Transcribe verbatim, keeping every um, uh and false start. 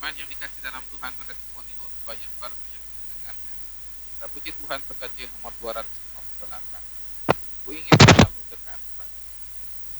Jemaat yang dikasih dalam Tuhan, meresponi khotbah yang baru saja kita dengarkan. Kita puji Tuhan, terkajian nomor dua ratus lima puluh delapan. Ku ingin